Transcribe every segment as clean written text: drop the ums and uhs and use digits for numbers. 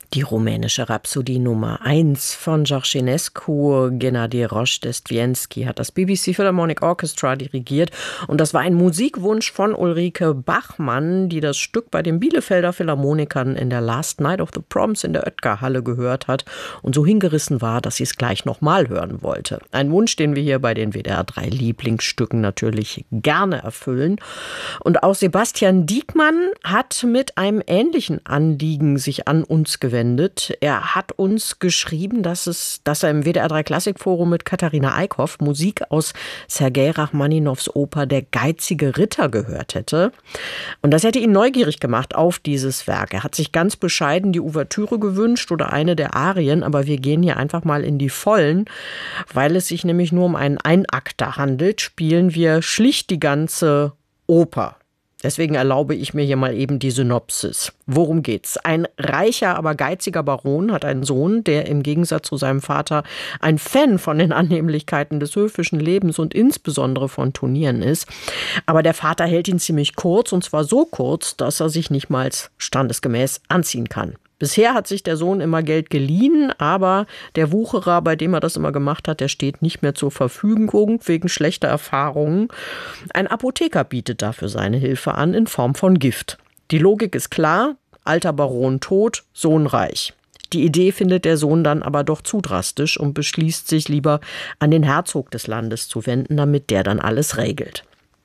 Die rumänische Rhapsodie Nummer 1 von George Enescu. Gennady Rozhdestwenski hat das BBC Philharmonic Orchestra dirigiert. Und das war ein Musikwunsch von Ulrike Bachmann, die das Stück bei den Bielefelder Philharmonikern in der Last Night of the Proms in der Oetker-Halle gehört hat und so hingerissen war, dass sie es gleich nochmal hören wollte. Ein Wunsch, den wir hier bei den WDR 3 Lieblingsstücken natürlich gerne erfüllen. Und auch Sebastian Diekmann hat mit einem ähnlichen Anliegen sich an uns gewendet. Er hat uns geschrieben, dass er im WDR 3 Klassikforum mit Katharina Eickhoff Musik aus Sergei Rachmaninows Oper Der geizige Ritter gehört hätte. Und das hätte ihn neugierig gemacht auf dieses Werk. Er hat sich ganz bescheiden die Ouvertüre gewünscht oder eine der Arien, aber wir gehen hier einfach mal in die Vollen. Weil es sich nämlich nur um einen Einakter handelt, spielen wir schlicht die ganze Oper. Deswegen erlaube ich mir hier mal eben die Synopsis. Worum geht's? Ein reicher, aber geiziger Baron hat einen Sohn, der im Gegensatz zu seinem Vater ein Fan von den Annehmlichkeiten des höfischen Lebens und insbesondere von Turnieren ist. Aber der Vater hält ihn ziemlich kurz, und zwar so kurz, dass er sich nicht mal standesgemäß anziehen kann. Bisher hat sich der Sohn immer Geld geliehen, aber der Wucherer, bei dem er das immer gemacht hat, der steht nicht mehr zur Verfügung wegen schlechter Erfahrungen. Ein Apotheker bietet dafür seine Hilfe an in Form von Gift. Die Logik ist klar, alter Baron tot, Sohn reich. Die Idee findet der Sohn dann aber doch zu drastisch und beschließt sich lieber an den Herzog des Landes zu wenden, damit der dann alles regelt.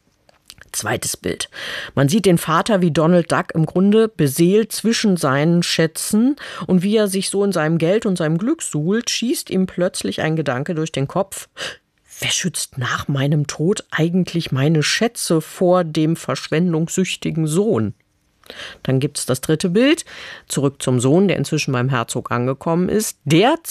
Zweites Bild. Man sieht den Vater wie Donald Duck im Grunde beseelt zwischen seinen Schätzen, und wie er sich so in seinem Geld und seinem Glück suhlt, schießt ihm plötzlich ein Gedanke durch den Kopf: Wer schützt nach meinem Tod eigentlich meine Schätze vor dem verschwendungssüchtigen Sohn? Dann gibt's das dritte Bild. Zurück zum Sohn, der inzwischen beim Herzog angekommen ist. Der